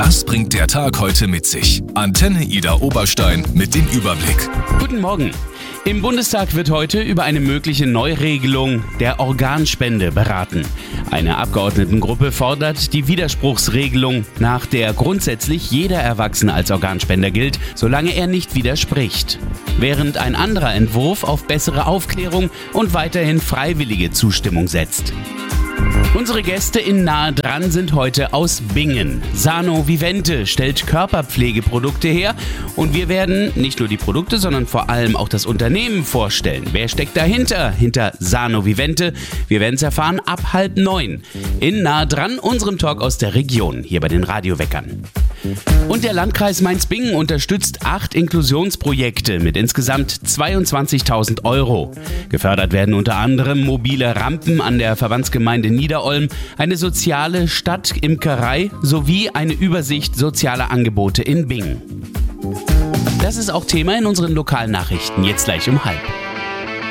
Das bringt der Tag heute mit sich. Antenne Ida Oberstein mit dem Überblick. Guten Morgen. Im Bundestag wird heute über eine mögliche Neuregelung der Organspende beraten. Eine Abgeordnetengruppe fordert die Widerspruchsregelung, nach der grundsätzlich jeder Erwachsene als Organspender gilt, solange er nicht widerspricht. Während ein anderer Entwurf auf bessere Aufklärung und weiterhin freiwillige Zustimmung setzt. Unsere Gäste in Nahe dran sind heute aus Bingen. Sano Vivente stellt Körperpflegeprodukte her und wir werden nicht nur die Produkte, sondern vor allem auch das Unternehmen vorstellen. Wer steckt dahinter? Hinter Sano Vivente? Wir werden es erfahren ab 8:30 in Nahe dran, unserem Talk aus der Region, hier bei den Radioweckern. Und der Landkreis Mainz-Bingen unterstützt 8 Inklusionsprojekte mit insgesamt 22.000 €. Gefördert werden unter anderem mobile Rampen an der Verbandsgemeinde Niederolm, eine soziale Stadtimkerei sowie eine Übersicht sozialer Angebote in Bingen. Das ist auch Thema in unseren lokalen Nachrichten, jetzt gleich um 12:30.